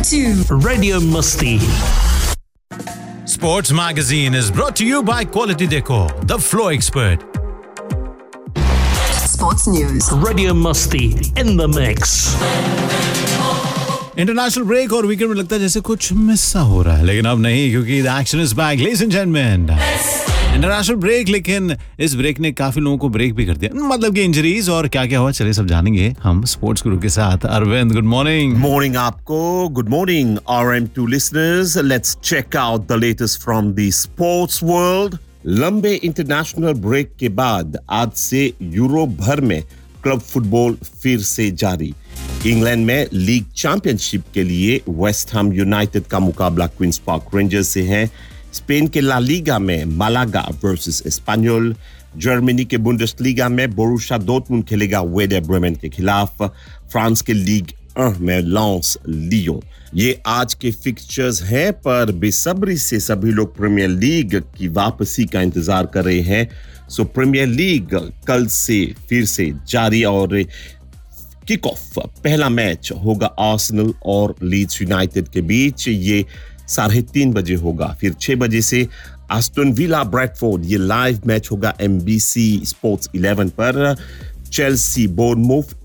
to Radio Musti. Sports Magazine is brought to you by Quality Decor, the Flow Expert. Sports News. Radio Musti in the mix. International break और weekend में लगता है जैसे कुछ miss सा हो रहा है, लेकिन अब नहीं, क्योंकि the action is back ladies and gentleman. International break, लेकिन इस ब्रेक ने काफी लोगों को ब्रेक भी कर दिया, मतलब कि इंजरीज और क्या क्या हुआ, चलिए सब जानेंगे हम स्पोर्ट्स गुरु के साथ. Arvind, good morning. Morning आपको, good morning RM2 listeners. Let's check out the latest from the sports world. लंबे इंटरनेशनल ब्रेक के बाद आज से यूरोप भर में क्लब फुटबॉल फिर से जारी. इंग्लैंड में लीग चैंपियनशिप के लिए वेस्ट हैम यूनाइटेड का मुकाबला क्वींस पार्क रेंजर्स से है. स्पेन के ला लीगा में मालागा वर्सेस एस्पान्योल. जर्मनी के बुंडेसलीगा में बोरुसिया डॉर्टमुंड खेलेगा वेडर ब्रेमेन के खिलाफ. फ्रांस के लीग में लॉन्स लियोन. ये आज के फिक्सचर्स हैं, पर बेसब्री से सभी लोग प्रीमियर लीग की वापसी का इंतजार कर रहे हैं. सो प्रीमियर लीग कल से फिर से जारी और किक ऑफ पहला मैच होगा आर्सेनल और लीड्स यूनाइटेड के बीच. ये 3:30 बजे होगा. फिर 6 बजे से एस्टन विला ब्रैडफोर्ड, ये लाइव मैच होगा एमबीसी स्पोर्ट्स 11 पर. चेल्सी बोर्नमूथ